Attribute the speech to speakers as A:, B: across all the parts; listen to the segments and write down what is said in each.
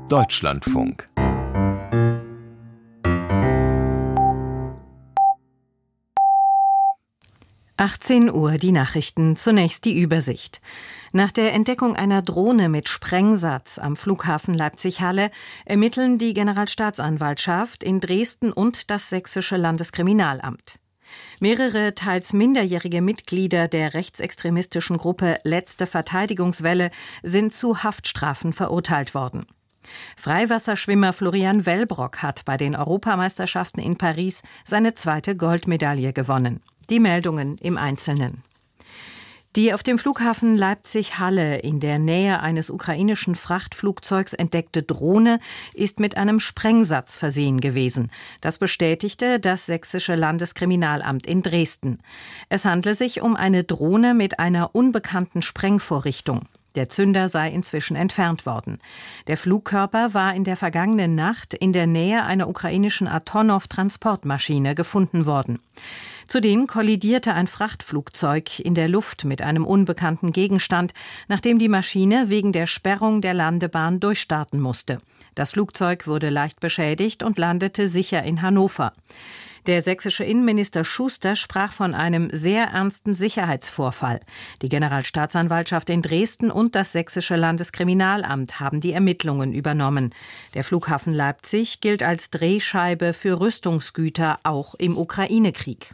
A: Deutschlandfunk.
B: Uhr, die Nachrichten, zunächst die Übersicht. Nach der Entdeckung einer Drohne mit Sprengsatz am Flughafen Leipzig-Halle ermitteln die Generalstaatsanwaltschaft in Dresden und das Sächsische Landeskriminalamt. Mehrere teils minderjährige Mitglieder der rechtsextremistischen Gruppe Letzte Verteidigungswelle sind zu Haftstrafen verurteilt worden. Freiwasserschwimmer Florian Wellbrock hat bei den Europameisterschaften in Paris seine zweite Goldmedaille gewonnen. Die Meldungen im Einzelnen. Die auf dem Flughafen Leipzig-Halle in der Nähe eines ukrainischen Frachtflugzeugs entdeckte Drohne ist mit einem Sprengsatz versehen gewesen. Das bestätigte das Sächsische Landeskriminalamt in Dresden. Es handle sich um eine Drohne mit einer unbekannten Sprengvorrichtung. Der Zünder sei inzwischen entfernt worden. Der Flugkörper war in der vergangenen Nacht in der Nähe einer ukrainischen Antonov-Transportmaschine gefunden worden. Zudem kollidierte ein Frachtflugzeug in der Luft mit einem unbekannten Gegenstand, nachdem die Maschine wegen der Sperrung der Landebahn durchstarten musste. Das Flugzeug wurde leicht beschädigt und landete sicher in Hannover. Der sächsische Innenminister Schuster sprach von einem sehr ernsten Sicherheitsvorfall. Die Generalstaatsanwaltschaft in Dresden und das Sächsische Landeskriminalamt haben die Ermittlungen übernommen. Der Flughafen Leipzig gilt als Drehscheibe für Rüstungsgüter, auch im Ukraine-Krieg.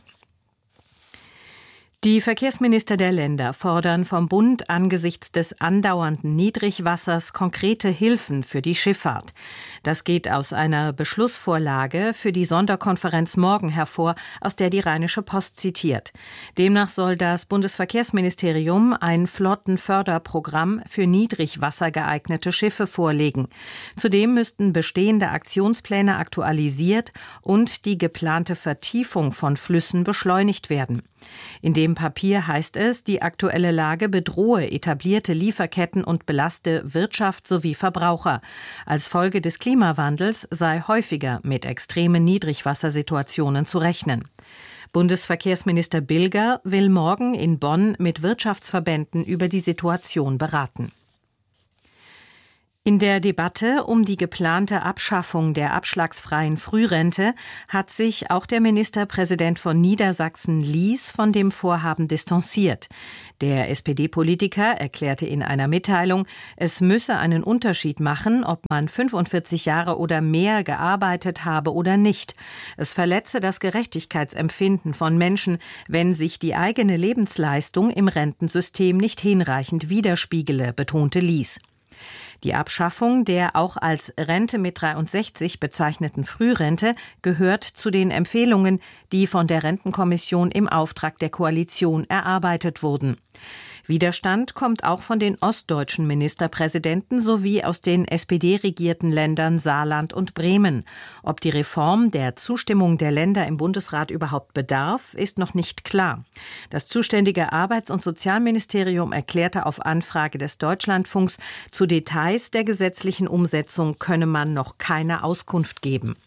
B: Die Verkehrsminister der Länder fordern vom Bund angesichts des andauernden Niedrigwassers konkrete Hilfen für die Schifffahrt. Das geht aus einer Beschlussvorlage für die Sonderkonferenz morgen hervor, aus der die Rheinische Post zitiert. Demnach soll das Bundesverkehrsministerium ein Flottenförderprogramm für Niedrigwasser geeignete Schiffe vorlegen. Zudem müssten bestehende Aktionspläne aktualisiert und die geplante Vertiefung von Flüssen beschleunigt werden. In dem Papier heißt es, die aktuelle Lage bedrohe etablierte Lieferketten und belaste Wirtschaft sowie Verbraucher. Als Folge des Klimawandels sei häufiger mit extremen Niedrigwassersituationen zu rechnen. Bundesverkehrsminister Bilger will morgen in Bonn mit Wirtschaftsverbänden über die Situation beraten. In der Debatte um die geplante Abschaffung der abschlagsfreien Frührente hat sich auch der Ministerpräsident von Niedersachsen Lies von dem Vorhaben distanziert. Der SPD-Politiker erklärte in einer Mitteilung, es müsse einen Unterschied machen, ob man 45 Jahre oder mehr gearbeitet habe oder nicht. Es verletze das Gerechtigkeitsempfinden von Menschen, wenn sich die eigene Lebensleistung im Rentensystem nicht hinreichend widerspiegele, betonte Lies. Die Abschaffung der auch als Rente mit 63 bezeichneten Frührente gehört zu den Empfehlungen, die von der Rentenkommission im Auftrag der Koalition erarbeitet wurden. Widerstand kommt auch von den ostdeutschen Ministerpräsidenten sowie aus den SPD-regierten Ländern Saarland und Bremen. Ob die Reform der Zustimmung der Länder im Bundesrat überhaupt bedarf, ist noch nicht klar. Das zuständige Arbeits- und Sozialministerium erklärte auf Anfrage des Deutschlandfunks, zu Details der gesetzlichen Umsetzung könne man noch keine Auskunft geben.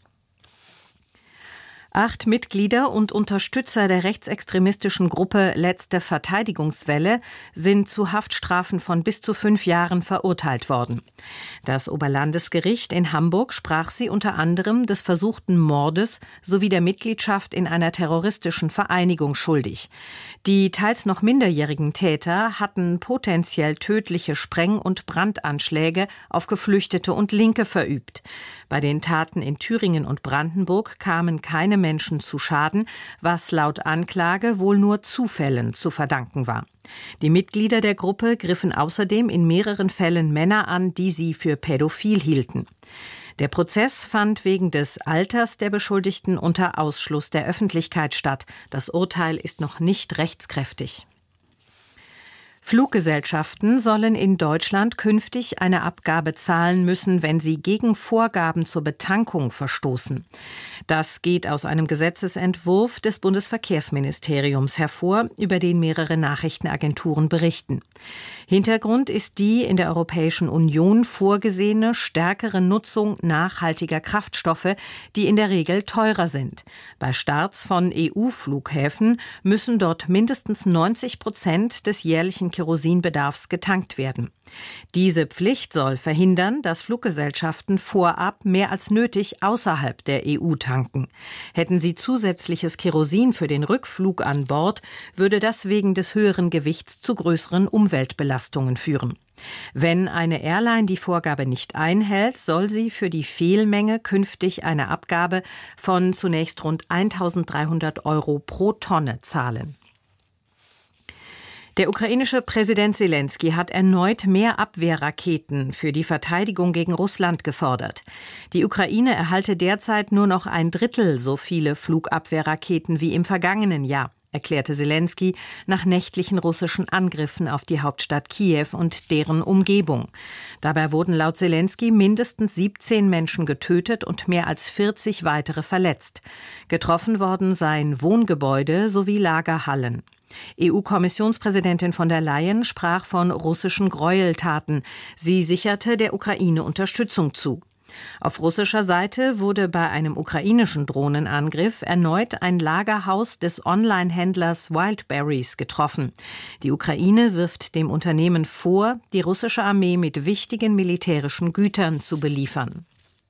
B: 8 Mitglieder und Unterstützer der rechtsextremistischen Gruppe Letzte Verteidigungswelle sind zu Haftstrafen von bis zu 5 Jahren verurteilt worden. Das Oberlandesgericht in Hamburg sprach sie unter anderem des versuchten Mordes sowie der Mitgliedschaft in einer terroristischen Vereinigung schuldig. Die teils noch minderjährigen Täter hatten potenziell tödliche Spreng- und Brandanschläge auf Geflüchtete und Linke verübt. Bei den Taten in Thüringen und Brandenburg kamen keine Menschen zu Schaden, was laut Anklage wohl nur Zufällen zu verdanken war. Die Mitglieder der Gruppe griffen außerdem in mehreren Fällen Männer an, die sie für pädophil hielten. Der Prozess fand wegen des Alters der Beschuldigten unter Ausschluss der Öffentlichkeit statt. Das Urteil ist noch nicht rechtskräftig. Fluggesellschaften sollen in Deutschland künftig eine Abgabe zahlen müssen, wenn sie gegen Vorgaben zur Betankung verstoßen. Das geht aus einem Gesetzesentwurf des Bundesverkehrsministeriums hervor, über den mehrere Nachrichtenagenturen berichten. Hintergrund ist die in der Europäischen Union vorgesehene stärkere Nutzung nachhaltiger Kraftstoffe, die in der Regel teurer sind. Bei Starts von EU-Flughäfen müssen dort mindestens 90% des jährlichen Kerosinbedarfs getankt werden. Diese Pflicht soll verhindern, dass Fluggesellschaften vorab mehr als nötig außerhalb der EU tanken. Hätten sie zusätzliches Kerosin für den Rückflug an Bord, würde das wegen des höheren Gewichts zu größeren Umweltbelastungen führen. Wenn eine Airline die Vorgabe nicht einhält, soll sie für die Fehlmenge künftig eine Abgabe von zunächst rund 1.300 € pro Tonne zahlen. Der ukrainische Präsident Selenskyj hat erneut mehr Abwehrraketen für die Verteidigung gegen Russland gefordert. Die Ukraine erhalte derzeit nur noch 1/3 so viele Flugabwehrraketen wie im vergangenen Jahr, erklärte Selenskyj nach nächtlichen russischen Angriffen auf die Hauptstadt Kiew und deren Umgebung. Dabei wurden laut Selenskyj mindestens 17 Menschen getötet und mehr als 40 weitere verletzt. Getroffen worden seien Wohngebäude sowie Lagerhallen. EU-Kommissionspräsidentin von der Leyen sprach von russischen Gräueltaten. Sie sicherte der Ukraine Unterstützung zu. Auf russischer Seite wurde bei einem ukrainischen Drohnenangriff erneut ein Lagerhaus des Online-Händlers Wildberries getroffen. Die Ukraine wirft dem Unternehmen vor, die russische Armee mit wichtigen militärischen Gütern zu beliefern.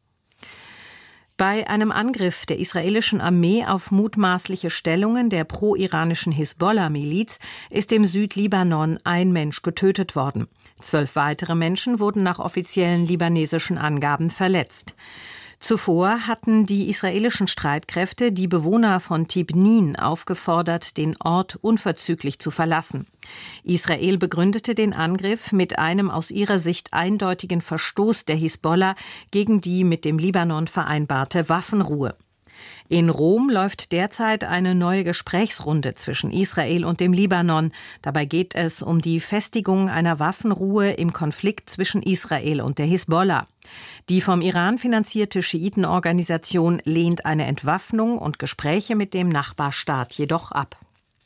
B: Bei einem Angriff der israelischen Armee auf mutmaßliche Stellungen der pro-iranischen Hisbollah-Miliz ist im Südlibanon ein Mensch getötet worden. 12 weitere Menschen wurden nach offiziellen libanesischen Angaben verletzt. Zuvor hatten die israelischen Streitkräfte die Bewohner von Tibnin aufgefordert, den Ort unverzüglich zu verlassen. Israel begründete den Angriff mit einem aus ihrer Sicht eindeutigen Verstoß der Hisbollah gegen die mit dem Libanon vereinbarte Waffenruhe. In Rom läuft derzeit eine neue Gesprächsrunde zwischen Israel und dem Libanon. Dabei geht es um die Festigung einer Waffenruhe im Konflikt zwischen Israel und der Hisbollah. Die vom Iran finanzierte Schiitenorganisation lehnt eine Entwaffnung und Gespräche mit dem Nachbarstaat jedoch ab.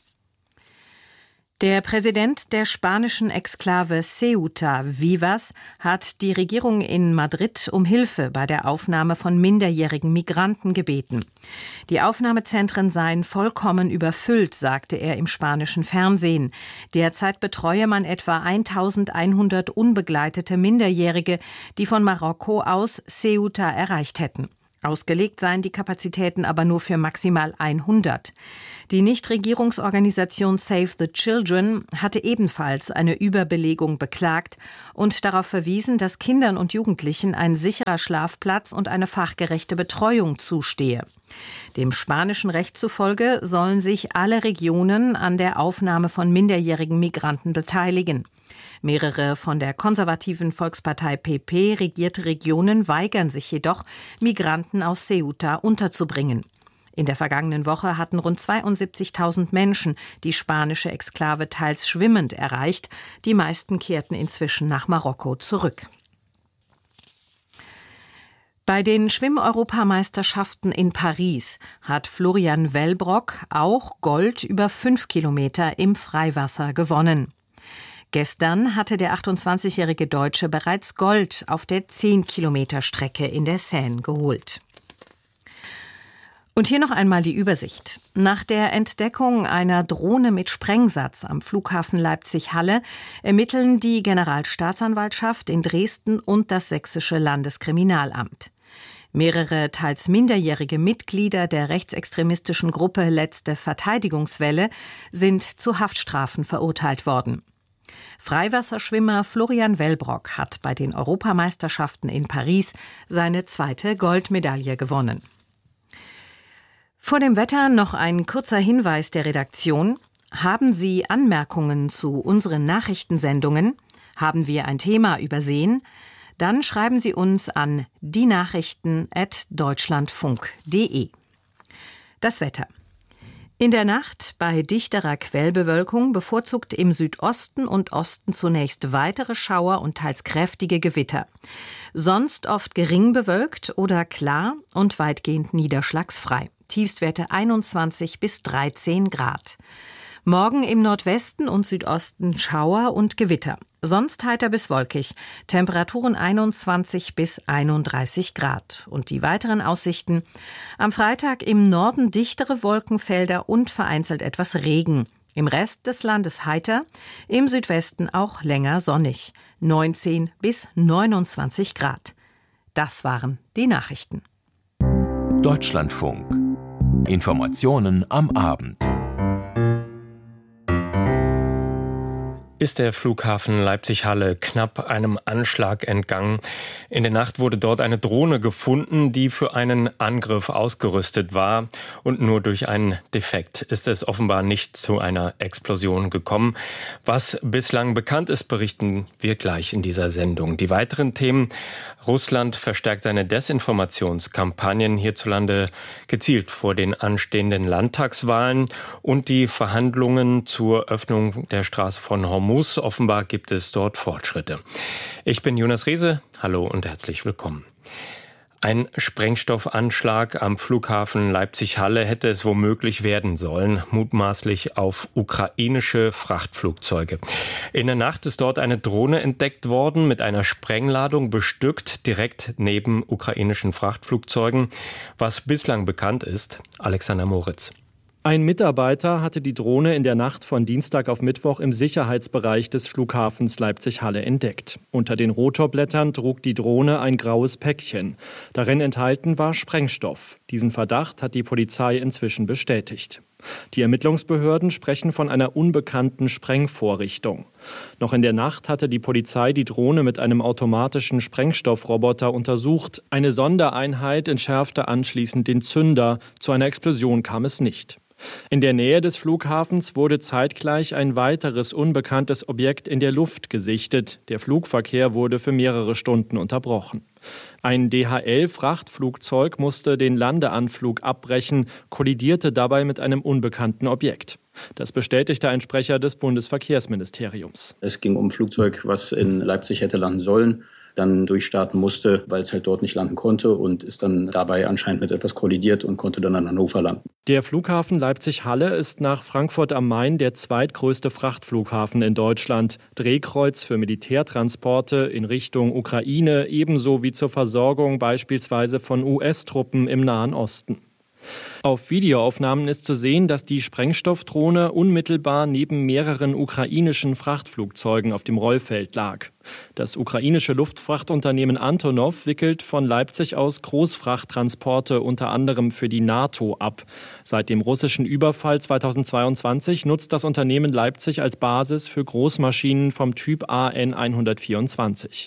B: Der Präsident der spanischen Exklave Ceuta, Vivas, hat die Regierung in Madrid um Hilfe bei der Aufnahme von minderjährigen Migranten gebeten. Die Aufnahmezentren seien vollkommen überfüllt, sagte er im spanischen Fernsehen. Derzeit betreue man etwa 1.100 unbegleitete Minderjährige, die von Marokko aus Ceuta erreicht hätten. Ausgelegt seien die Kapazitäten aber nur für maximal 100. Die Nichtregierungsorganisation Save the Children hatte ebenfalls eine Überbelegung beklagt und darauf verwiesen, dass Kindern und Jugendlichen ein sicherer Schlafplatz und eine fachgerechte Betreuung zustehe. Dem spanischen Recht zufolge sollen sich alle Regionen an der Aufnahme von minderjährigen Migranten beteiligen. Mehrere von der konservativen Volkspartei PP regierte Regionen weigern sich jedoch, Migranten aus Ceuta unterzubringen. In der vergangenen Woche hatten rund 72.000 Menschen die spanische Exklave teils schwimmend erreicht. Die meisten kehrten inzwischen nach Marokko zurück. Bei den Schwimm-Europameisterschaften in Paris hat Florian Wellbrock auch Gold über 5 Kilometer im Freiwasser gewonnen. Gestern hatte der 28-jährige Deutsche bereits Gold auf der 10-Kilometer-Strecke in der Seine geholt. Und hier noch einmal die Übersicht. Nach der Entdeckung einer Drohne mit Sprengsatz am Flughafen Leipzig-Halle ermitteln die Generalstaatsanwaltschaft in Dresden und das Sächsische Landeskriminalamt. Mehrere teils minderjährige Mitglieder der rechtsextremistischen Gruppe Letzte Verteidigungswelle sind zu Haftstrafen verurteilt worden. Freiwasserschwimmer Florian Wellbrock hat bei den Europameisterschaften in Paris seine zweite Goldmedaille gewonnen. Vor dem Wetter noch ein kurzer Hinweis der Redaktion. Haben Sie Anmerkungen zu unseren Nachrichtensendungen? Haben wir ein Thema übersehen? Dann schreiben Sie uns an dienachrichten@deutschlandfunk.de. Das Wetter. In der Nacht bei dichterer Quellbewölkung bevorzugt im Südosten und Osten zunächst weitere Schauer und teils kräftige Gewitter. Sonst oft gering bewölkt oder klar und weitgehend niederschlagsfrei. Tiefstwerte 21 bis 13 Grad. Morgen im Nordwesten und Südosten Schauer und Gewitter. Sonst heiter bis wolkig. Temperaturen 21 bis 31 Grad. Und die weiteren Aussichten. Am Freitag im Norden dichtere Wolkenfelder und vereinzelt etwas Regen. Im Rest des Landes heiter, im Südwesten auch länger sonnig, 19 bis 29 Grad. Das waren die Nachrichten.
A: Deutschlandfunk. Informationen am Abend.
C: Ist der Flughafen Leipzig-Halle knapp einem Anschlag entgangen. In der Nacht wurde dort eine Drohne gefunden, die für einen Angriff ausgerüstet war. Und nur durch einen Defekt ist es offenbar nicht zu einer Explosion gekommen. Was bislang bekannt ist, berichten wir gleich in dieser Sendung. Die weiteren Themen: Russland verstärkt seine Desinformationskampagnen hierzulande gezielt vor den anstehenden Landtagswahlen und die Verhandlungen zur Öffnung der Straße von Hormuz. Offenbar gibt es dort Fortschritte. Ich bin Jonas Rehse. Hallo und herzlich willkommen. Ein Sprengstoffanschlag am Flughafen Leipzig-Halle hätte es womöglich werden sollen, mutmaßlich auf ukrainische Frachtflugzeuge. In der Nacht ist dort eine Drohne entdeckt worden, mit einer Sprengladung bestückt, direkt neben ukrainischen Frachtflugzeugen. Was bislang bekannt ist, Alexander Moritz.
D: Ein Mitarbeiter hatte die Drohne in der Nacht von Dienstag auf Mittwoch im Sicherheitsbereich des Flughafens Leipzig-Halle entdeckt. Unter den Rotorblättern trug die Drohne ein graues Päckchen. Darin enthalten war Sprengstoff. Diesen Verdacht hat die Polizei inzwischen bestätigt. Die Ermittlungsbehörden sprechen von einer unbekannten Sprengvorrichtung. Noch in der Nacht hatte die Polizei die Drohne mit einem automatischen Sprengstoffroboter untersucht. Eine Sondereinheit entschärfte anschließend den Zünder. Zu einer Explosion kam es nicht. In der Nähe des Flughafens wurde zeitgleich ein weiteres unbekanntes Objekt in der Luft gesichtet. Der Flugverkehr wurde für mehrere Stunden unterbrochen. Ein DHL-Frachtflugzeug musste den Landeanflug abbrechen, kollidierte dabei mit einem unbekannten Objekt. Das bestätigte ein Sprecher des Bundesverkehrsministeriums.
E: Es ging um ein Flugzeug, was in Leipzig hätte landen sollen, dann durchstarten musste, weil es halt dort nicht landen konnte und ist dann dabei anscheinend mit etwas kollidiert und konnte dann an Hannover landen.
D: Der Flughafen Leipzig-Halle ist nach Frankfurt am Main der zweitgrößte Frachtflughafen in Deutschland. Drehkreuz für Militärtransporte in Richtung Ukraine, ebenso wie zur Versorgung beispielsweise von US-Truppen im Nahen Osten. Auf Videoaufnahmen ist zu sehen, dass die Sprengstoffdrohne unmittelbar neben mehreren ukrainischen Frachtflugzeugen auf dem Rollfeld lag. Das ukrainische Luftfrachtunternehmen Antonov wickelt von Leipzig aus Großfrachttransporte unter anderem für die NATO ab. Seit dem russischen Überfall 2022 nutzt das Unternehmen Leipzig als Basis für Großmaschinen vom Typ AN 124.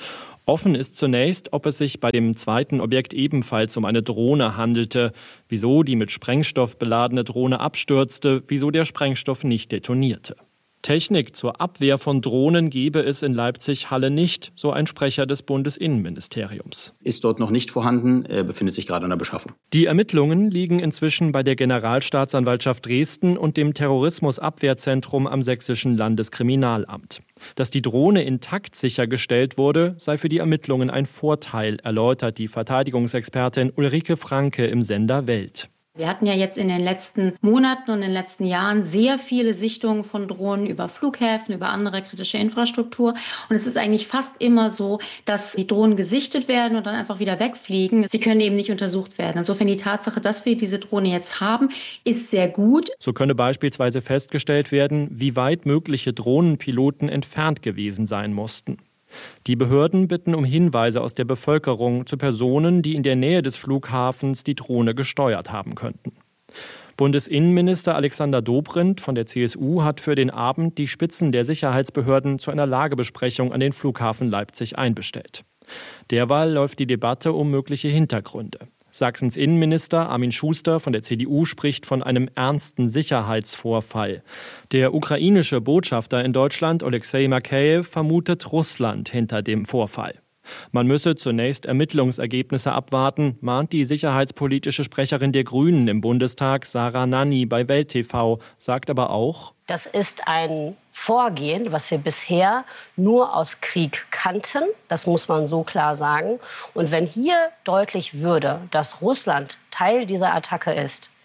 D: Offen ist zunächst, ob es sich bei dem zweiten Objekt ebenfalls um eine Drohne handelte, wieso die mit Sprengstoff beladene Drohne abstürzte, wieso der Sprengstoff nicht detonierte. Technik zur Abwehr von Drohnen gebe es in Leipzig-Halle nicht, so ein Sprecher des Bundesinnenministeriums.
E: Ist dort noch nicht vorhanden, befindet sich gerade in der Beschaffung.
D: Die Ermittlungen liegen inzwischen bei der Generalstaatsanwaltschaft Dresden und dem Terrorismusabwehrzentrum am Sächsischen Landeskriminalamt. Dass die Drohne intakt sichergestellt wurde, sei für die Ermittlungen ein Vorteil, erläutert die Verteidigungsexpertin Ulrike Franke im Sender Welt.
F: Wir hatten ja jetzt in den letzten Monaten und in den letzten Jahren sehr viele Sichtungen von Drohnen über Flughäfen, über andere kritische Infrastruktur. Und es ist eigentlich fast immer so, dass die Drohnen gesichtet werden und dann einfach wieder wegfliegen. Sie können eben nicht untersucht werden. Insofern die Tatsache, dass wir diese Drohne jetzt haben, ist sehr gut.
D: So könne beispielsweise festgestellt werden, wie weit mögliche Drohnenpiloten entfernt gewesen sein mussten. Die Behörden bitten um Hinweise aus der Bevölkerung zu Personen, die in der Nähe des Flughafens die Drohne gesteuert haben könnten. Bundesinnenminister Alexander Dobrindt von der CSU hat für den Abend die Spitzen der Sicherheitsbehörden zu einer Lagebesprechung an den Flughafen Leipzig einbestellt. Derweil läuft die Debatte um mögliche Hintergründe. Sachsens Innenminister Armin Schuster von der CDU spricht von einem ernsten Sicherheitsvorfall. Der ukrainische Botschafter in Deutschland, Oleksiy Makeyev, vermutet Russland hinter dem Vorfall. Man müsse zunächst Ermittlungsergebnisse abwarten, mahnt die sicherheitspolitische Sprecherin der Grünen im Bundestag, Sarah Nanni, bei Welt TV, sagt aber auch:
G: Das ist ein Vorgehen, was wir bisher nur aus Krieg kannten. Das muss man so klar sagen. Und wenn hier deutlich würde, dass Russland Teil dieser Attacke ist,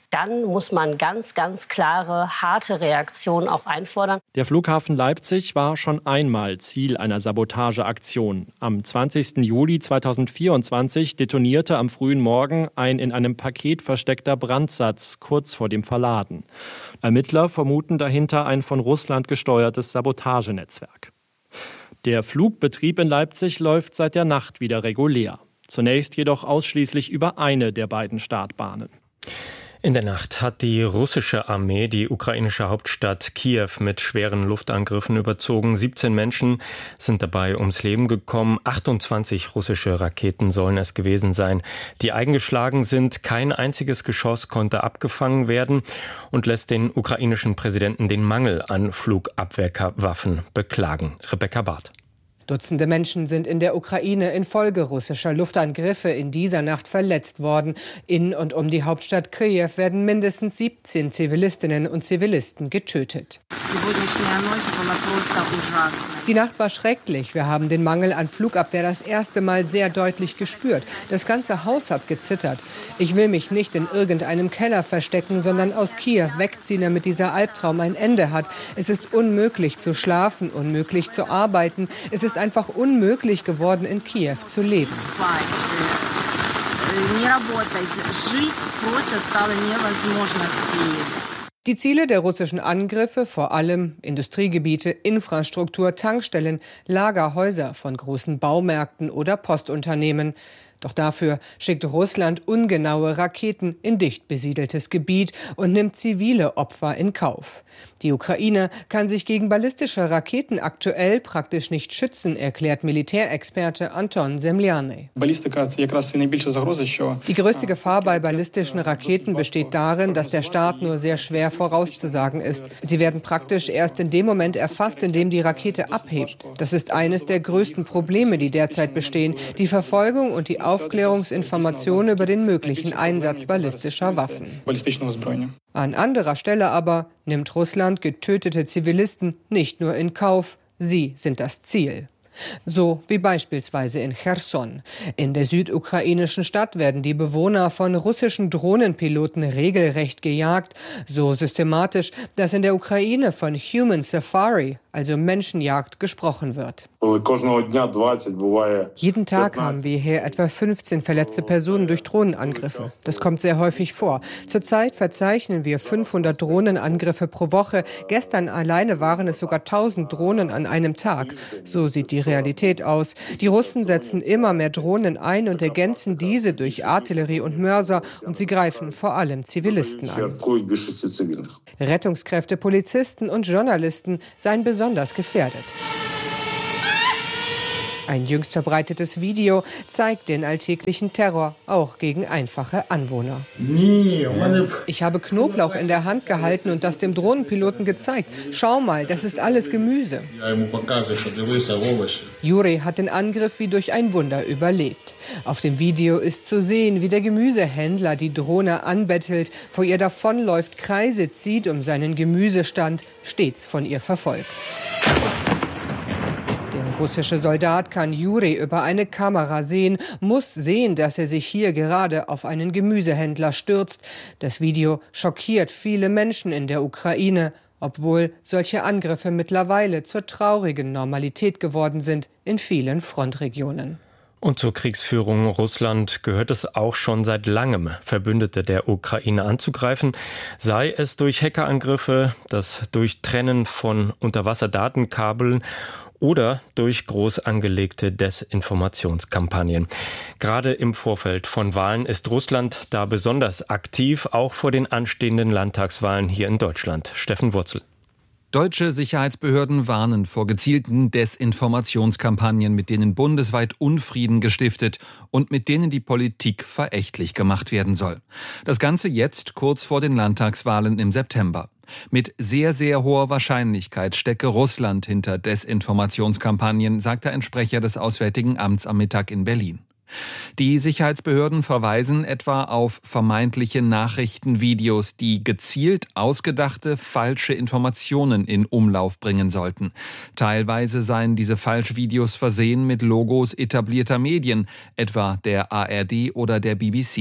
G: dann muss man ganz, ganz klare, harte Reaktionen auch einfordern.
D: Der Flughafen Leipzig war schon einmal Ziel einer Sabotageaktion. Am 20. Juli 2024 detonierte am frühen Morgen ein in einem Paket versteckter Brandsatz kurz vor dem Verladen. Ermittler vermuten dahinter ein von Russland gesteuertes Sabotagenetzwerk. Der Flugbetrieb in Leipzig läuft seit der Nacht wieder regulär. Zunächst jedoch ausschließlich über eine der beiden Startbahnen.
C: In der Nacht hat die russische Armee die ukrainische Hauptstadt Kiew mit schweren Luftangriffen überzogen. 17 Menschen sind dabei ums Leben gekommen. 28 russische Raketen sollen es gewesen sein, die eingeschlagen sind. Kein einziges Geschoss konnte abgefangen werden und lässt den ukrainischen Präsidenten den Mangel an Flugabwehrwaffen beklagen. Rebecca Barth.
H: Dutzende Menschen sind in der Ukraine infolge russischer Luftangriffe in dieser Nacht verletzt worden. In und um die Hauptstadt Kiew werden mindestens 17 Zivilistinnen und Zivilisten getötet. Die Nacht war schrecklich. Wir haben den Mangel an Flugabwehr das erste Mal sehr deutlich gespürt. Das ganze Haus hat gezittert. Ich will mich nicht in irgendeinem Keller verstecken, sondern aus Kiew wegziehen, damit dieser Albtraum ein Ende hat. Es ist unmöglich zu schlafen, unmöglich zu arbeiten. Es ist einfach unmöglich geworden, in Kiew zu leben. Die Ziele der russischen Angriffe, vor allem Industriegebiete, Infrastruktur, Tankstellen, Lagerhäuser von großen Baumärkten oder Postunternehmen. Doch dafür schickt Russland ungenaue Raketen in dicht besiedeltes Gebiet und nimmt zivile Opfer in Kauf. Die Ukraine kann sich gegen ballistische Raketen aktuell praktisch nicht schützen, erklärt Militärexperte Anton Semlianej. Die größte Gefahr bei ballistischen Raketen besteht darin, dass der Start nur sehr schwer vorauszusagen ist. Sie werden praktisch erst in dem Moment erfasst, in dem die Rakete abhebt. Das ist eines der größten Probleme, die derzeit bestehen, die Verfolgung und die Aufklärungsinformationen über den möglichen Einsatz ballistischer Waffen. An anderer Stelle aber nimmt Russland getötete Zivilisten nicht nur in Kauf, sie sind das Ziel. So wie beispielsweise in Cherson. In der südukrainischen Stadt werden die Bewohner von russischen Drohnenpiloten regelrecht gejagt, so systematisch, dass in der Ukraine von Human Safari, also Menschenjagd, gesprochen wird. Jeden Tag haben wir hier etwa 15 verletzte Personen durch Drohnenangriffe. Das kommt sehr häufig vor. Zurzeit verzeichnen wir 500 Drohnenangriffe pro Woche. Gestern alleine waren es sogar 1000 Drohnen an einem Tag. So sieht die Realität aus. Die Russen setzen immer mehr Drohnen ein und ergänzen diese durch Artillerie und Mörser, und sie greifen vor allem Zivilisten an. Rettungskräfte, Polizisten und Journalisten seien besonders gefährdet. Ein jüngst verbreitetes Video zeigt den alltäglichen Terror, auch gegen einfache Anwohner. Ich habe Knoblauch in der Hand gehalten und das dem Drohnenpiloten gezeigt. Schau mal, das ist alles Gemüse. Juri hat den Angriff wie durch ein Wunder überlebt. Auf dem Video ist zu sehen, wie der Gemüsehändler die Drohne anbettelt, vor ihr davonläuft, Kreise zieht um seinen Gemüsestand, stets von ihr verfolgt. Der russische Soldat kann Juri über eine Kamera sehen, muss sehen, dass er sich hier gerade auf einen Gemüsehändler stürzt. Das Video schockiert viele Menschen in der Ukraine, obwohl solche Angriffe mittlerweile zur traurigen Normalität geworden sind in vielen Frontregionen.
C: Und zur Kriegsführung Russland gehört es auch schon seit langem, Verbündete der Ukraine anzugreifen, sei es durch Hackerangriffe, das Durchtrennen von Unterwasserdatenkabeln oder durch groß angelegte Desinformationskampagnen. Gerade im Vorfeld von Wahlen ist Russland da besonders aktiv, auch vor den anstehenden Landtagswahlen hier in Deutschland. Steffen Wurzel.
I: Deutsche Sicherheitsbehörden warnen vor gezielten Desinformationskampagnen, mit denen bundesweit Unfrieden gestiftet und mit denen die Politik verächtlich gemacht werden soll. Das Ganze jetzt kurz vor den Landtagswahlen im September. Mit sehr, sehr hoher Wahrscheinlichkeit stecke Russland hinter Desinformationskampagnen, sagte ein Sprecher des Auswärtigen Amts am Mittag in Berlin. Die Sicherheitsbehörden verweisen etwa auf vermeintliche Nachrichtenvideos, die gezielt ausgedachte falsche Informationen in Umlauf bringen sollten. Teilweise seien diese Falschvideos versehen mit Logos etablierter Medien, etwa der ARD oder der BBC.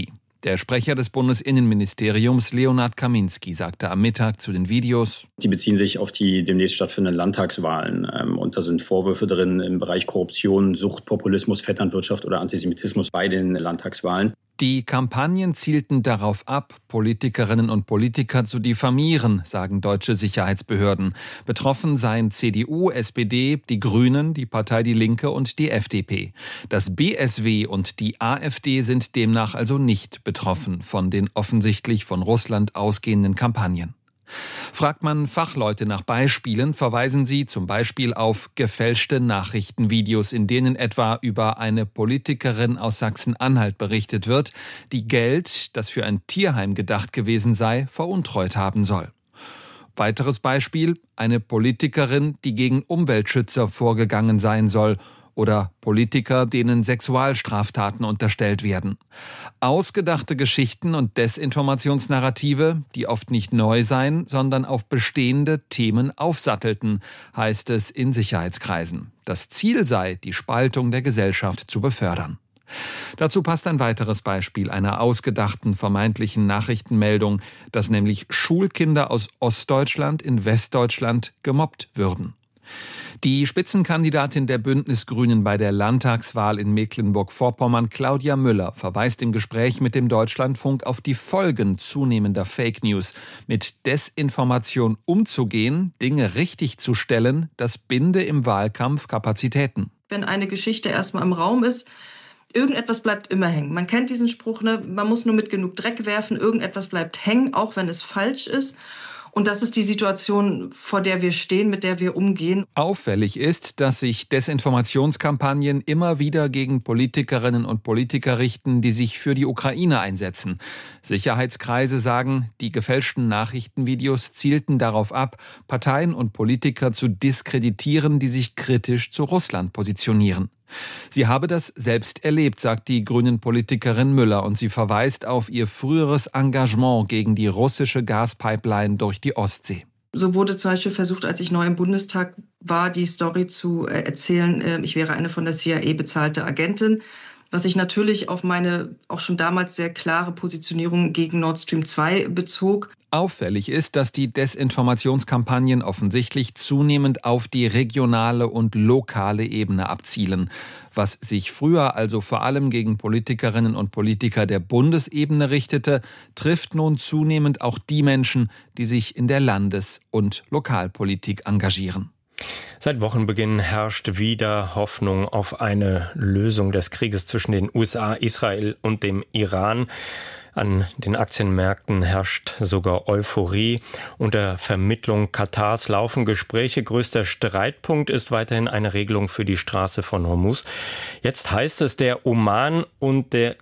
I: Der Sprecher des Bundesinnenministeriums, Leonhard Kaminski, sagte am Mittag zu den Videos:
E: Die beziehen sich auf die demnächst stattfindenden Landtagswahlen. Und da sind Vorwürfe drin im Bereich Korruption, Sucht, Populismus, Vetternwirtschaft oder Antisemitismus bei den Landtagswahlen.
I: Die Kampagnen zielten darauf ab, Politikerinnen und Politiker zu diffamieren, sagen deutsche Sicherheitsbehörden. Betroffen seien CDU, SPD, die Grünen, die Partei Die Linke und die FDP. Das BSW und die AfD sind demnach also nicht betroffen von den offensichtlich von Russland ausgehenden Kampagnen. Fragt man Fachleute nach Beispielen, verweisen sie zum Beispiel auf gefälschte Nachrichtenvideos, in denen etwa über eine Politikerin aus Sachsen-Anhalt berichtet wird, die Geld, das für ein Tierheim gedacht gewesen sei, veruntreut haben soll. Weiteres Beispiel: eine Politikerin, die gegen Umweltschützer vorgegangen sein soll, oder Politiker, denen Sexualstraftaten unterstellt werden. Ausgedachte Geschichten und Desinformationsnarrative, die oft nicht neu seien, sondern auf bestehende Themen aufsattelten, heißt es in Sicherheitskreisen. Das Ziel sei, die Spaltung der Gesellschaft zu befördern. Dazu passt ein weiteres Beispiel einer ausgedachten vermeintlichen Nachrichtenmeldung, dass nämlich Schulkinder aus Ostdeutschland in Westdeutschland gemobbt würden. Die Spitzenkandidatin der Bündnisgrünen bei der Landtagswahl in Mecklenburg-Vorpommern, Claudia Müller, verweist im Gespräch mit dem Deutschlandfunk auf die Folgen zunehmender Fake News. Mit Desinformation umzugehen, Dinge richtig zu stellen, das binde im Wahlkampf Kapazitäten.
J: Wenn eine Geschichte erstmal im Raum ist, irgendetwas bleibt immer hängen. Man kennt diesen Spruch, ne? Man muss nur mit genug Dreck werfen, irgendetwas bleibt hängen, auch wenn es falsch ist. Und das ist die Situation, vor der wir stehen, mit der wir umgehen.
I: Auffällig ist, dass sich Desinformationskampagnen immer wieder gegen Politikerinnen und Politiker richten, die sich für die Ukraine einsetzen. Sicherheitskreise sagen, die gefälschten Nachrichtenvideos zielten darauf ab, Parteien und Politiker zu diskreditieren, die sich kritisch zu Russland positionieren. Sie habe das selbst erlebt, sagt die Grünen-Politikerin Müller, und sie verweist auf ihr früheres Engagement gegen die russische Gaspipeline durch die Ostsee.
J: So wurde zum Beispiel versucht, als ich neu im Bundestag war, die Story zu erzählen, ich wäre eine von der CIA bezahlte Agentin, was sich natürlich auf meine auch schon damals sehr klare Positionierung gegen Nord Stream 2 bezog.
I: Auffällig ist, dass die Desinformationskampagnen offensichtlich zunehmend auf die regionale und lokale Ebene abzielen. Was sich früher also vor allem gegen Politikerinnen und Politiker der Bundesebene richtete, trifft nun zunehmend auch die Menschen, die sich in der Landes- und Lokalpolitik engagieren.
C: Seit Wochenbeginn herrscht wieder Hoffnung auf eine Lösung des Krieges zwischen den USA, Israel und dem Iran. An den Aktienmärkten herrscht sogar Euphorie. Unter Vermittlung Katars laufen Gespräche. Größter Streitpunkt ist weiterhin eine Regelung für die Straße von Hormuz. Jetzt heißt es, der Oman und der